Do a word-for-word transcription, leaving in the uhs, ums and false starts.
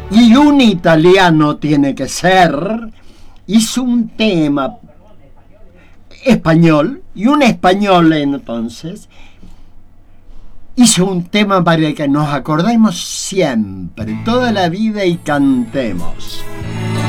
y un italiano tiene que ser, hizo un tema español, y un español entonces hizo un tema para que nos acordemos siempre, toda la vida, y cantemos.